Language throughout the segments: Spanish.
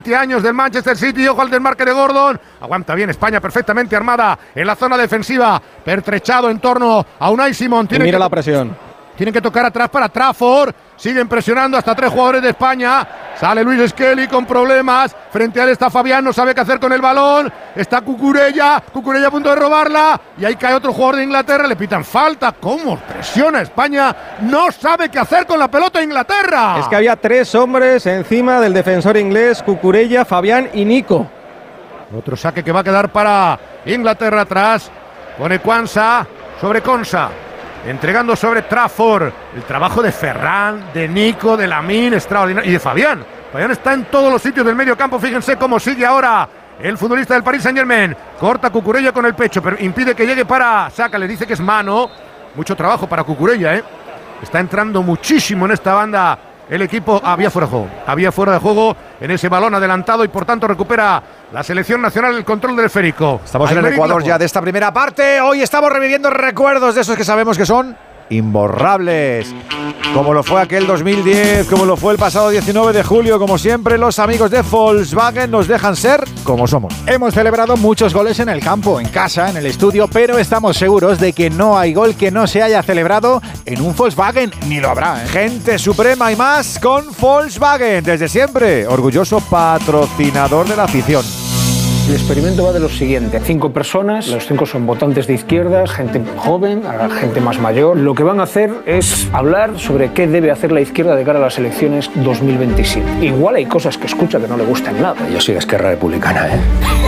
años del Manchester City, ojo al desmarque de Gordon, aguanta bien España perfectamente armada en la zona defensiva, pertrechado en torno a Unai Simón. Mira la presión. Tienen que tocar atrás para Trafford, siguen presionando hasta 3 jugadores de España, sale Luis Skelly con problemas, frente a él está Fabián, no sabe qué hacer con el balón, está Cucurella a punto de robarla, y ahí cae otro jugador de Inglaterra, le pitan falta. ¿Cómo presiona España? No sabe qué hacer con la pelota Inglaterra. Es que había 3 hombres encima del defensor inglés, Cucurella, Fabián y Nico. Otro saque que va a quedar para Inglaterra atrás, pone Quansah sobre Konsa, entregando sobre Trafford. El trabajo de Ferran, de Nico, de Lamine, extraordinario, y de Fabián. Fabián está en todos los sitios del medio campo. Fíjense cómo sigue ahora el futbolista del Paris Saint-Germain. Corta Cucurella con el pecho, pero impide que llegue para Saka. Le dice que es mano. Mucho trabajo para Cucurella, ¿eh? Está entrando muchísimo en esta banda el equipo. Había fuera de juego en ese balón adelantado, y por tanto recupera la selección nacional el control del esférico. Estamos en el Ecuador ya de esta primera parte. Hoy estamos reviviendo recuerdos de esos que sabemos que son imborrables, como lo fue aquel 2010, como lo fue el pasado 19 de julio. Como siempre, los amigos de Volkswagen nos dejan ser como somos. Hemos celebrado muchos goles en el campo, en casa, en el estudio, pero estamos seguros de que no hay gol que no se haya celebrado en un Volkswagen, ni lo habrá, ¿eh? Gente suprema y más con Volkswagen, desde siempre orgulloso patrocinador de la afición. El experimento va de lo siguiente: 5 personas, los 5 son votantes de izquierdas, gente joven, gente más mayor. Lo que van a hacer es hablar sobre qué debe hacer la izquierda de cara a las elecciones 2027. Igual hay cosas que escucha que no le gustan nada. Yo soy de Esquerra Republicana, ¿eh?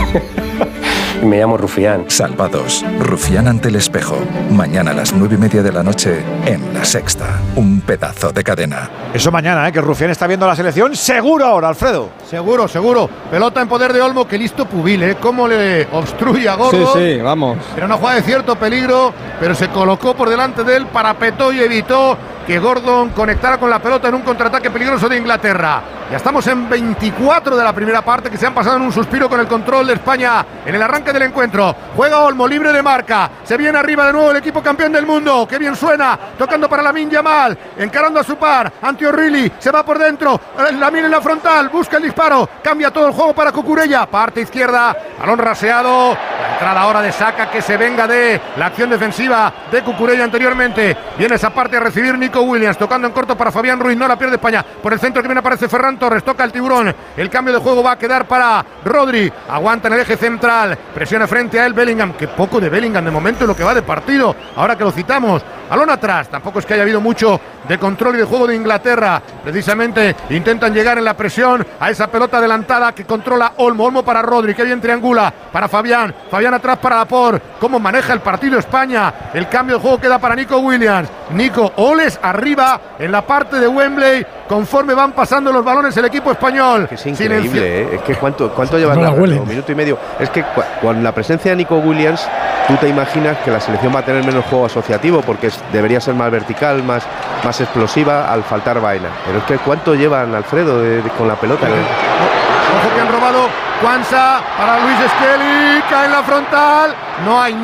Me llamo Rufián. Salvados. Rufián ante el espejo. Mañana a las 9:30 de la noche en La Sexta. Un pedazo de cadena. Eso mañana, que Rufián está viendo la selección. Seguro ahora, Alfredo. Seguro. Pelota en poder de Olmo, que listo Pubil, cómo le obstruye a Gordon. Sí, vamos. Era una jugada de cierto peligro, pero se colocó por delante de él, parapetó y evitó que Gordon conectara con la pelota en un contraataque peligroso de Inglaterra. Ya estamos en 24 de la primera parte, que se han pasado en un suspiro con el control de España en el arranque del encuentro. Juega Olmo, libre de marca. Se viene arriba de nuevo el equipo campeón del mundo. ¡Qué bien suena! Tocando para Lamine Yamal, encarando a su par. Ante O'Reilly, se va por dentro. Lamine en la frontal, busca el disparo. Cambia todo el juego para Cucurella. Parte izquierda, balón raseado. La entrada ahora de Saka, que se venga de la acción defensiva de Cucurella anteriormente. Viene esa parte a recibir Nico Williams, tocando en corto para Fabián Ruiz. No la pierde España. Por el centro que viene aparece Ferran Torres, toca el tiburón. El cambio de juego va a quedar para Rodri. Aguanta en el eje central. Presiona frente a él Bellingham. Que poco de Bellingham de momento en lo que va de partido. Ahora que lo citamos. Balón atrás. Tampoco es que haya habido mucho de control y de juego de Inglaterra. Precisamente intentan llegar en la presión a esa pelota adelantada que controla Olmo. Olmo para Rodri, que bien triangula para Fabián. Fabián atrás para Laporte. Cómo maneja el partido España. El cambio de juego queda para Nico Williams. Nico, oles arriba en la parte de Wembley conforme van pasando los balones el equipo español. Es increíble, Es que ¿cuánto lleva? Un minuto y medio. Es que con la presencia de Nico Williams, tú te imaginas que la selección va a tener menos juego asociativo, porque debería ser más vertical, más explosiva al faltar vaina. Pero es que ¿cuánto llevan, Alfredo, con la pelota? Ojo que han robado. Quansah para Luis Skelly, cae en la frontal. No hay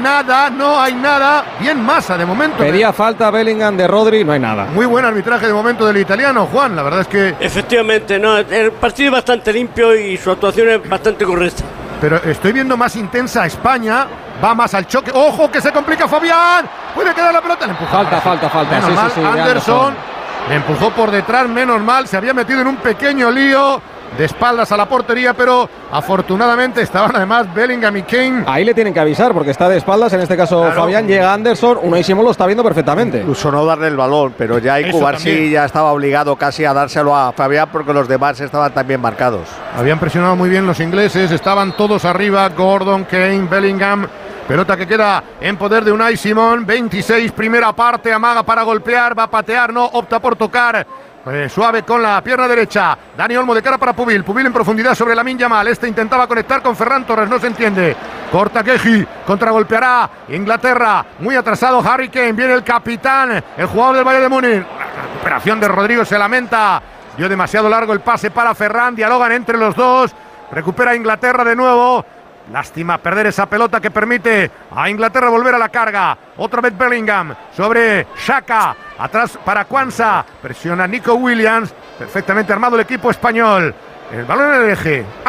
nada. Bien Massa de momento. Pedía falta Bellingham de Rodri, no hay nada. Muy buen arbitraje de momento del italiano, Juan. La verdad es que... Efectivamente, no, el partido es bastante limpio y su actuación es bastante correcta. Pero estoy viendo más intensa a España. Va más al choque. ¡Ojo que se complica Fabián! Puede quedar la pelota. Le empujó. Falta. Menos mal, sí, Anderson le empujó por detrás, menos mal. Se había metido en un pequeño lío de espaldas a la portería, pero afortunadamente estaban además Bellingham y Kane. Ahí le tienen que avisar porque está de espaldas, en este caso claro. Fabián, llega Anderson, Unai Simón lo está viendo perfectamente. Incluso no darle el balón, pero ya Cubarsí ya estaba obligado casi a dárselo a Fabián porque los demás estaban también marcados. Habían presionado muy bien los ingleses, estaban todos arriba, Gordon, Kane, Bellingham. Pelota que queda en poder de Unai Simón. 26, primera parte, amaga para golpear, va a patear, no, opta por tocar. Suave con la pierna derecha. Dani Olmo de cara para Pubil. Pubil en profundidad sobre Lamine Yamal. Este intentaba conectar con Ferran Torres, no se entiende. Corta Keji, contragolpeará Inglaterra. Muy atrasado Harry Kane. Viene el capitán, el jugador del Bayern de Múnich. La recuperación de Rodrigo, se lamenta. Dio demasiado largo el pase para Ferran. Dialogan entre los dos. Recupera Inglaterra de nuevo. Lástima perder esa pelota que permite a Inglaterra volver a la carga. Otra vez Bellingham sobre Saka. Atrás para Quansah. Presiona Nico Williams. Perfectamente armado el equipo español. El balón en el eje.